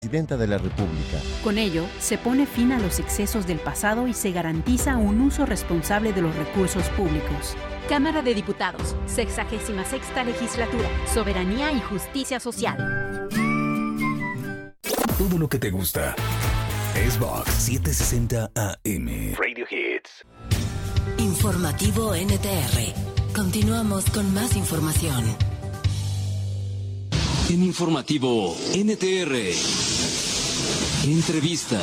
Presidenta de la República. Con ello, se pone fin a los excesos del pasado y se garantiza un uso responsable de los recursos públicos. Cámara de Diputados, 66ª Legislatura, Soberanía y Justicia Social. Todo lo que te gusta es Vox 760 AM. Radio Hits. Informativo NTR. Continuamos con más información. En Informativo NTR. Entrevista.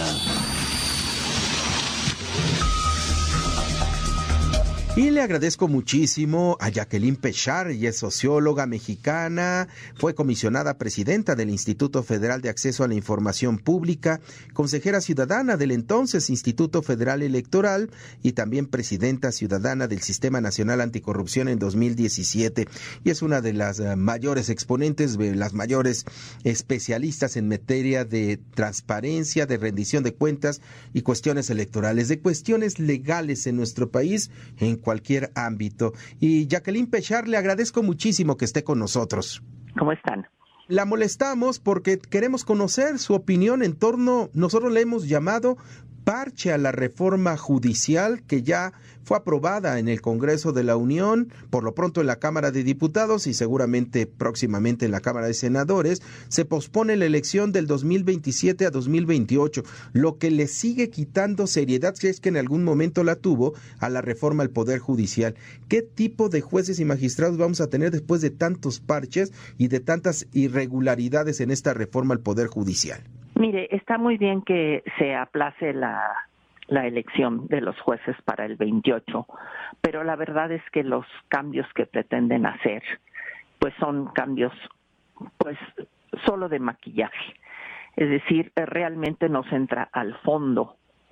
Y le agradezco muchísimo a Jacqueline Pechar, ella es socióloga mexicana, fue comisionada presidenta del Instituto Federal de Acceso a la Información Pública, consejera ciudadana del entonces Instituto Federal Electoral y también presidenta ciudadana del Sistema Nacional Anticorrupción en 2017. Y es una de las mayores exponentes, las mayores especialistas en materia de transparencia, de rendición de cuentas y cuestiones electorales, de cuestiones legales en nuestro país, en cualquier ámbito. Y Jacqueline Pechar, le agradezco muchísimo que esté con nosotros. ¿Cómo están? La molestamos porque queremos conocer su opinión en torno, nosotros le hemos llamado parche a la reforma judicial que ya fue aprobada en el Congreso de la Unión, por lo pronto en la Cámara de Diputados y seguramente próximamente en la Cámara de Senadores. Se pospone la elección del 2027 a 2028, lo que le sigue quitando seriedad, si es que en algún momento la tuvo, a la reforma al Poder Judicial. ¿Qué tipo de jueces y magistrados vamos a tener después de tantos parches y de tantas irregularidades en esta reforma al Poder Judicial? Mire, está muy bien que se aplace la elección de los jueces para el 28, pero la verdad es que los cambios que pretenden hacer, pues son cambios, pues solo de maquillaje. Es decir, realmente no se entra al fondo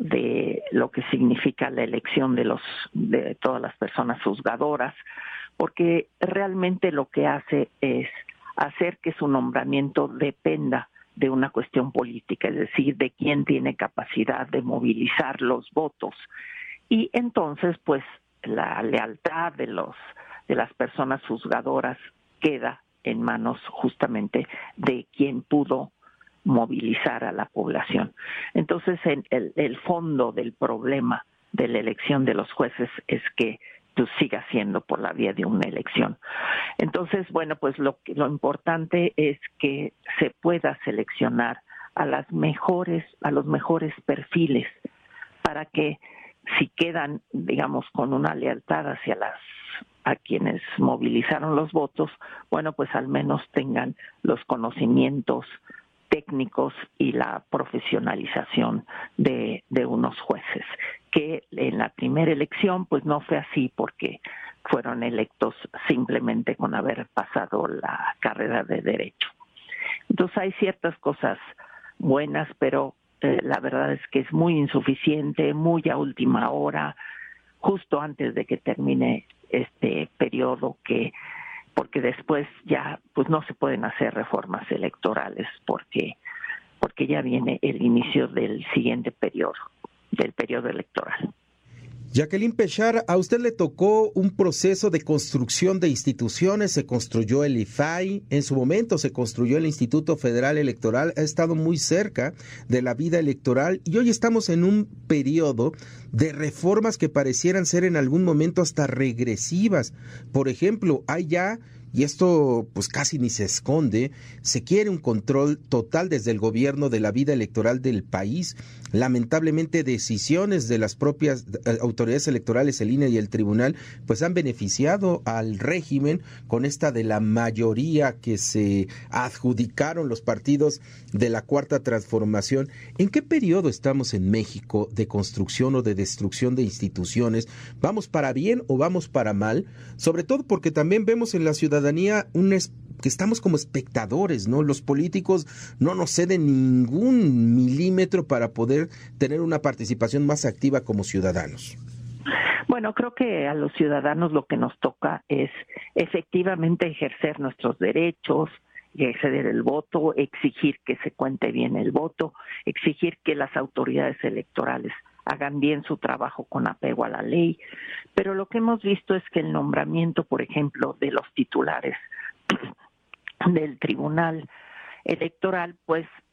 de lo que significa la elección de todas las personas juzgadoras, porque realmente lo que hace es hacer que su nombramiento dependa de una cuestión política, es decir, de quién tiene capacidad de movilizar los votos. Y entonces, pues, la lealtad de las personas juzgadoras queda en manos justamente de quien pudo movilizar a la población. Entonces, el fondo del problema de la elección de los jueces es que pues siga siendo por la vía de una elección. Entonces, bueno, pues lo importante es que se pueda seleccionar a los mejores perfiles para que si quedan, digamos, con una lealtad hacia a quienes movilizaron los votos, bueno, pues al menos tengan los conocimientos técnicos y la profesionalización de unos jueces, que en la primera elección pues no fue así porque fueron electos simplemente con haber pasado la carrera de Derecho. Entonces hay ciertas cosas buenas, pero la verdad es que es muy insuficiente, muy a última hora, justo antes de que termine este periodo porque después ya pues no se pueden hacer reformas electorales porque ya viene el inicio del siguiente periodo, del periodo electoral. Jacqueline Pechar, a usted le tocó un proceso de construcción de instituciones, se construyó el IFAI, en su momento se construyó el Instituto Federal Electoral, ha estado muy cerca de la vida electoral y hoy estamos en un periodo de reformas que parecieran ser en algún momento hasta regresivas. Por ejemplo, hay ya, y esto pues casi ni se esconde, se quiere un control total desde el gobierno de la vida electoral del país. Lamentablemente decisiones de las propias autoridades electorales, el INE y el tribunal, pues han beneficiado al régimen con esta de la mayoría que se adjudicaron los partidos de la Cuarta Transformación. ¿En qué periodo estamos en México de construcción o de destrucción de instituciones? ¿Vamos para bien o vamos para mal? Sobre todo porque también vemos en la ciudadanía que estamos como espectadores, ¿no? Los políticos no nos ceden ningún milímetro para poder tener una participación más activa como ciudadanos. Bueno, creo que a los ciudadanos lo que nos toca es efectivamente ejercer nuestros derechos, ejercer el voto, exigir que se cuente bien el voto, exigir que las autoridades electorales hagan bien su trabajo con apego a la ley, pero lo que hemos visto es que el nombramiento, por ejemplo, de los titulares del Tribunal Electoral, pues